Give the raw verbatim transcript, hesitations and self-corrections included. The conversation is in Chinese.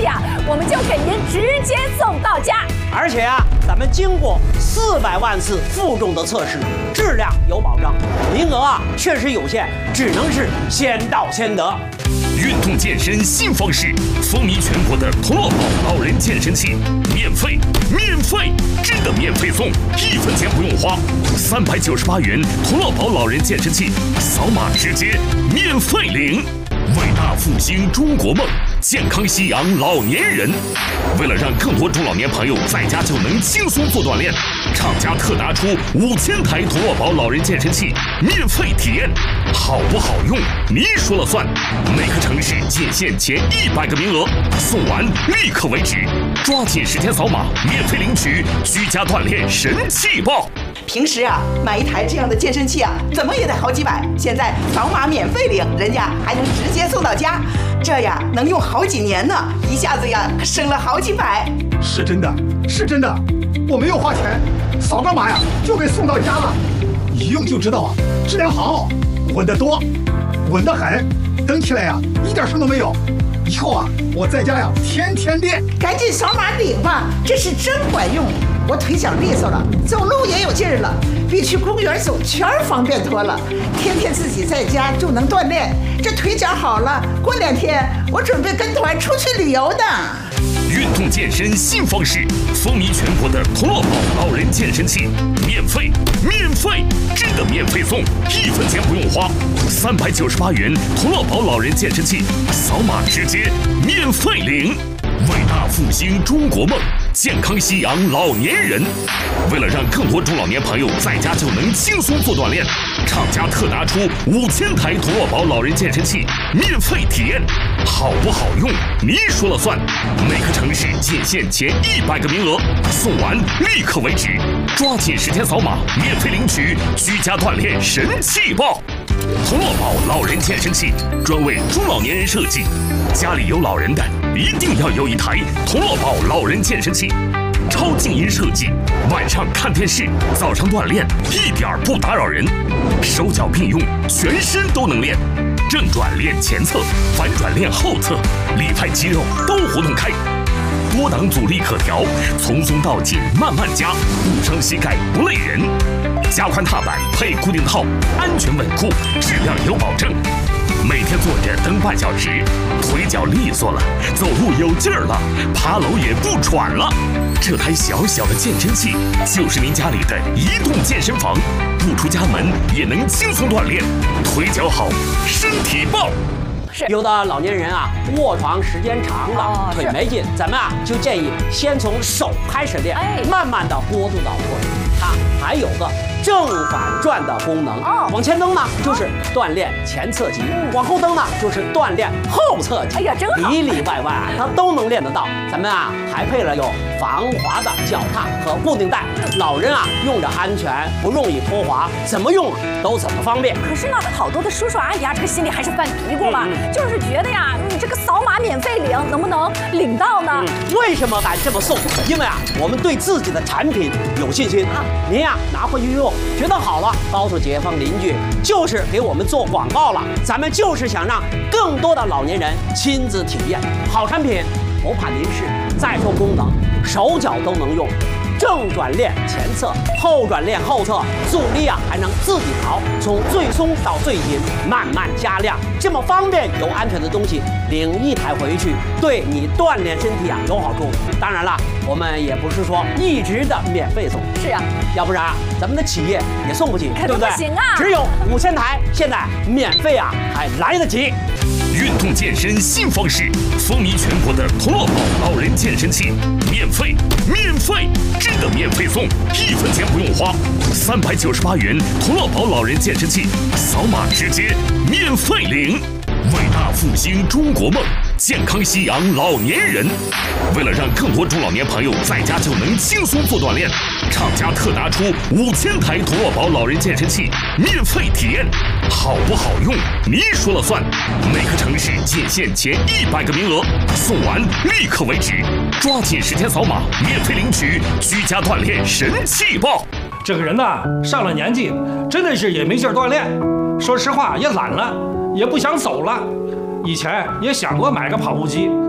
器啊，我们就给您直接送到家。 而且啊，咱们经过四百万次负重的测试，质量有保障，名额啊确实有限，只能是先到先得。 运动健身新方式，风靡全国的同乐宝老人健身器，免费，免费，真的免费送，一分钱不用花，三百九十八元同乐宝老人健身器，扫码直接免费领。伟大复兴中国梦，健康夕阳老年人。为了让更多中老年朋友在家就能轻松做锻炼，厂家特拿出五千台同乐宝老人健身器免费体验，好不好用你说了算。每个城市仅限前一百个名额，送完立刻为止，抓紧时间扫码免费领取居家锻炼神器包。 平时啊，买一台这样的健身器啊，怎么也得好几百。现在扫码免费领，人家还能直接送到家，这呀能用好几年呢，一下子呀省了好几百。 是真的，是真的，我没有花钱，扫个码呀就给送到家了，一用就知道啊，质量好，稳得多，稳得很，蹬起来呀一点声都没有。以后啊，我在家呀天天练。 赶紧扫码领吧，这是真管用。我腿脚利索了，走路也有劲儿了，比去公园走圈儿方便多了。天天自己在家就能锻炼，这腿脚好了，过两天我准备跟团出去旅游的。 运动健身新方式，风靡全国的同乐宝老人健身器，免费，免费，真的免费送，一分钱不用花，三百九十八元同乐宝老人健身器，扫码直接免费领。伟大复兴中国梦，健康夕阳老年人。为了让更多中老年朋友在家就能轻松做锻炼，厂家特拿出五千台同乐宝老人健身器免费体验，好不好用你说了算。每个城市仅限前一百个名额，送完立刻为止，抓紧时间扫码免费领取居家锻炼神器包。同乐宝老人健身器专为中老年人设计，家里有老人的一定要有一台同乐宝老人健身器，超静音设计，晚上看电视，早上锻炼一点不打扰人，手脚并用，全身都能练，正转练前侧，反转练后侧，里派肌肉都活动开，多档阻力可调，从松到紧慢慢加，不伤膝盖不累人。加宽踏板配固定套，安全稳固，质量有保证。每天坐着蹬半小时，腿脚利索了，走路有劲儿了，爬楼也不喘了。这台小小的健身器就是您家里的移动健身房，不出家门也能轻松锻炼，腿脚好，身体棒。 有的老年人啊，卧床时间长了，哦、腿没劲，咱们啊就建议先从手开始练，哎、慢慢的过渡到腿。它还有个正反转的功能，哦、往前蹬呢就是锻炼前侧肌，嗯、往后蹬呢就是锻炼后侧肌。哎呀，真好，里里外外啊它都能练得到。咱们啊还配了有防滑的脚踏和固定带，老人啊用着安全，不容易脱滑，怎么用都怎么方便。 可是呢，好多的叔叔阿姨啊，这个心里还是犯嘀咕嘛，嗯、就是觉得呀，你这个扫码免费领，能不能领到呢？ 嗯、为什么敢这么送？因为啊，我们对自己的产品有信心。啊、您呀、啊、拿回去用，觉得好了，告诉街坊邻居，就是给我们做广告了。咱们就是想让更多的老年人亲自体验好产品，不怕临时，再说功能，手脚都能用。正转练前侧，后转练后侧，阻力啊还能自己调，从最松到最紧，慢慢加量，这么方便又安全的东西，领一台回去，对你锻炼身体啊有好处。当然了，我们也不是说一直的免费送， 是啊， 要不然咱们的企业也送不起， 对不对？不行啊， 只有五千台，现在免费啊还来得及。 运动健身新方式，风靡全国的同乐宝老人健身器，免费，免费，真的免费送，一分钱不用花，三百九十八元同乐宝老人健身器，扫码直接免费领。伟大复兴中国梦，健康夕阳老年人。为了让更多中老年朋友在家就能轻松做锻炼，厂家特拿出五千台同乐宝老人健身器免费体验，好不好用你说了算。每个城市仅限前一百个名额，送完立刻为止，抓紧时间扫码免费领取居家锻炼神器包。 这个人呐，上了年纪，真的是也没劲儿锻炼，说实话也懒了，也不想走了。以前也想过买个跑步机，